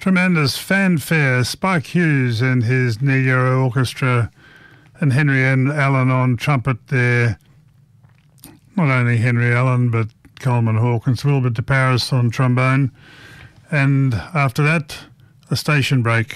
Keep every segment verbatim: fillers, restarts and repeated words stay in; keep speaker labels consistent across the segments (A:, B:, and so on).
A: Tremendous fanfare, Spike Hughes and his Negro Orchestra and Henry Allen on trumpet there. Not only Henry Allen, but Coleman Hawkins, Wilbur de Paris on trombone. And after that, a station break.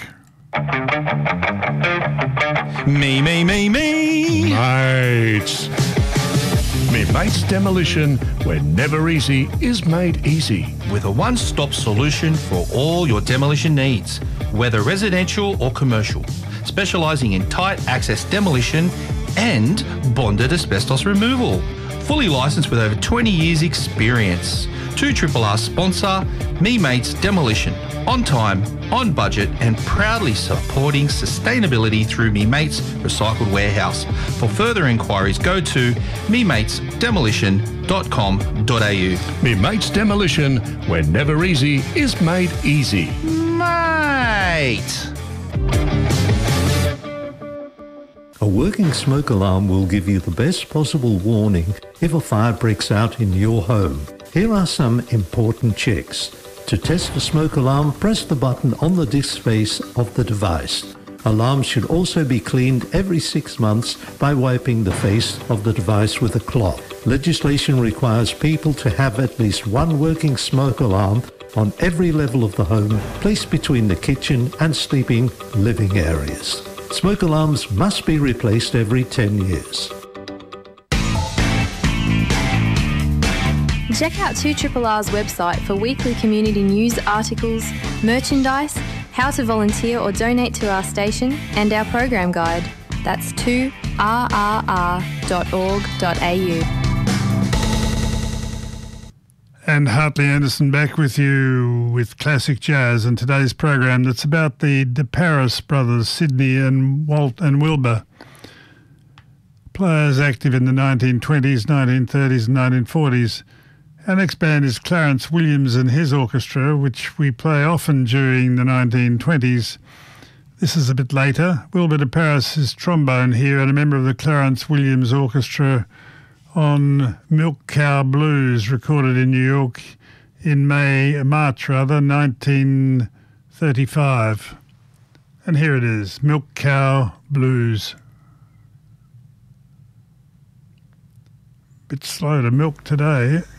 B: Me, me, me, me.
C: Mates. Me Mates Demolition, where never easy is made easy.
B: With a one-stop solution for all your demolition needs, whether residential or commercial, specialising in tight access demolition and bonded asbestos removal. Fully licensed with over twenty years experience. two R R R sponsor, Me Mates Demolition. On time, on budget and proudly supporting sustainability through Me Mates Recycled Warehouse. For further inquiries, go to me mates demolition dot com dot a u.
C: Me Mates Demolition, where never easy is made easy.
B: Mate!
D: A working smoke alarm will give you the best possible warning if a fire breaks out in your home. Here are some important checks. To test the smoke alarm, press the button on the disk face of the device. Alarms should also be cleaned every six months by wiping the face of the device with a cloth. Legislation requires people to have at least one working smoke alarm on every level of the home, placed between the kitchen and sleeping living areas. Smoke alarms must be replaced every ten years.
E: Check out two R R R's website for weekly community news articles, merchandise, how to volunteer or donate to our station, and our program guide. That's two R R R dot org dot a u.
A: And Hartley Anderson back with you with classic jazz and today's program that's about the De Paris brothers, Sidney and Walt and Wilbur. Players active in the nineteen twenties, nineteen thirties and nineteen forties. Our next band is Clarence Williams and his orchestra, which we play often during the nineteen twenties. This is a bit later. Wilbur de Paris is trombone here and a member of the Clarence Williams Orchestra on Milk Cow Blues, recorded in New York in May, March rather, nineteen thirty-five. And here it is, Milk Cow Blues. Bit slow to milk today.